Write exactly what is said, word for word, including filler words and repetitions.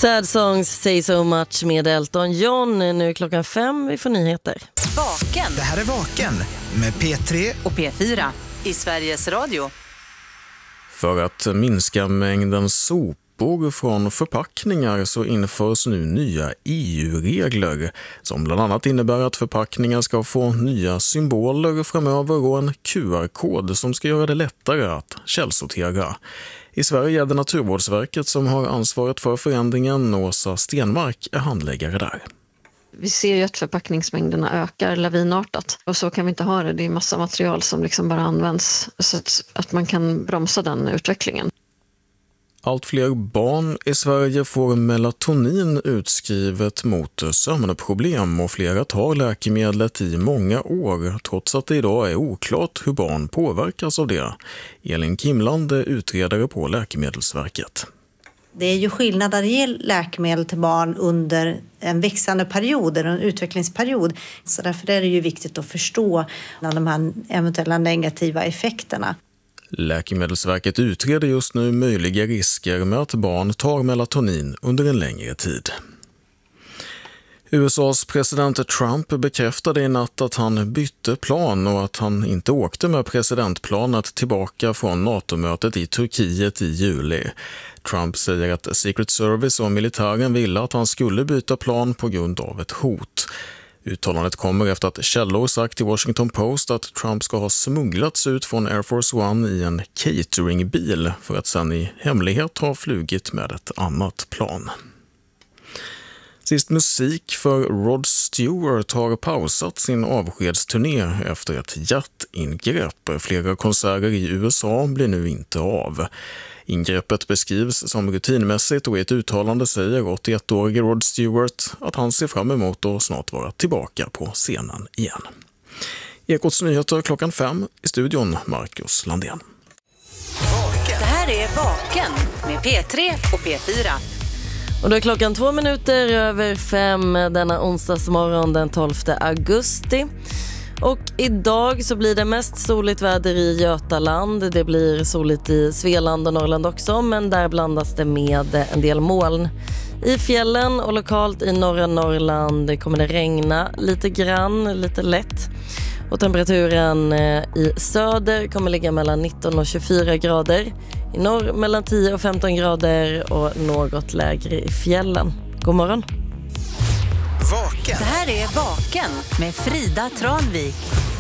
Sad Songs Say So Much med Elton John. Nu är klockan fem, vi får nyheter. Vaken. Det här är Vaken med P tre och P fyra i Sveriges Radio. För att minska mängden sopor från förpackningar så införs nu nya E U-regler som bland annat innebär att förpackningar ska få nya symboler framöver och en Q R-kod som ska göra det lättare att källsortera. I Sverige är det Naturvårdsverket som har ansvaret för förändringen. Åsa Stenmark är handläggare där. Vi ser ju att förpackningsmängderna ökar lavinartat och så kan vi inte ha det. Det är massa material som liksom bara används så att, att man kan bromsa den utvecklingen. Allt fler barn i Sverige får melatonin utskrivet mot sömnproblem och flera tar läkemedlet i många år trots att det idag är oklart hur barn påverkas av det. Elin Kimland är utredare på Läkemedelsverket. Det är ju skillnad att ge läkemedel till barn under en växande period, eller en utvecklingsperiod. Så därför är det ju viktigt att förstå de här eventuella negativa effekterna. Läkemedelsverket utreder just nu möjliga risker med att barn tar melatonin under en längre tid. U S A:s president Trump bekräftade i natt att han bytte plan och att han inte åkte med presidentplanet tillbaka från NATO-mötet i Turkiet i juli. Trump säger att Secret Service och militären ville att han skulle byta plan på grund av ett hot. Uttalandet kommer efter att källor sagt till Washington Post att Trump ska ha smugglats ut från Air Force One i en cateringbil för att sedan i hemlighet ha flugit med ett annat plan. Sist musik, för Rod Stewart har pausat sin avskedsturné efter ett hjärtingrepp. Flera konserter i U S A blir nu inte av. Ingreppet beskrivs som rutinmässigt och i ett uttalande säger åttioettårige Rod Stewart att han ser fram emot att snart vara tillbaka på scenen igen. Ekots nyheter klockan fem, i studion Marcus Landén. Det här är Vaken med P tre och P fyra. Och då är klockan två minuter över fem denna onsdagsmorgon den tolfte augusti. Och idag så blir det mest soligt väder i Götaland. Det blir soligt i Svealand och Norrland också, men där blandas det med en del moln. I fjällen och lokalt i norra Norrland kommer det regna lite grann, lite lätt. Och temperaturen i söder kommer ligga mellan nitton och tjugofyra grader. I norr mellan tio och femton grader och något lägre i fjällen. God morgon! Vaken. Det här är Vaken med Frida Tranvik.